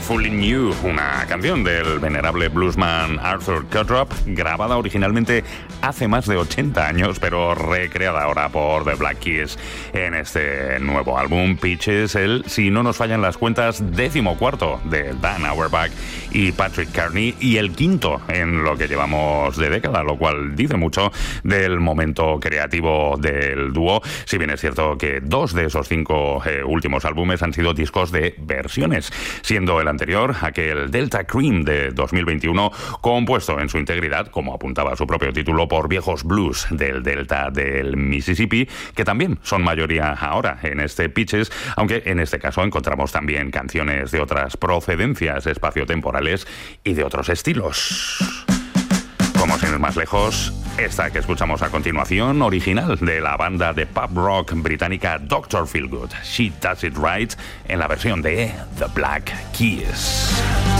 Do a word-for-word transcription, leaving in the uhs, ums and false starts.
Fooling You, una canción del venerable bluesman Arthur Cudrup, grabada originalmente hace más de ochenta años, pero recreada ahora por The Black Keys en este nuevo álbum, Peaches, el, si no nos fallan las cuentas, decimocuarto de Dan Auerbach y Patrick Carney, y el quinto en lo que llevamos de década, lo cual dice mucho del momento creativo del dúo, si bien es cierto que dos de esos cinco eh, últimos álbumes han sido discos de versiones, siendo el anterior, aquel Delta Cream de dos mil veintiuno, compuesto en su integridad, como apuntaba su propio título, por viejos blues del delta del Mississippi, que también son mayoría ahora en este Peaches, aunque en este caso encontramos también canciones de otras procedencias espaciotemporales y de otros estilos. Como sin ir más lejos, esta que escuchamos a continuación, original de la banda de pop rock británica doctor Feelgood, She Does It Right, en la versión de The Black Keys.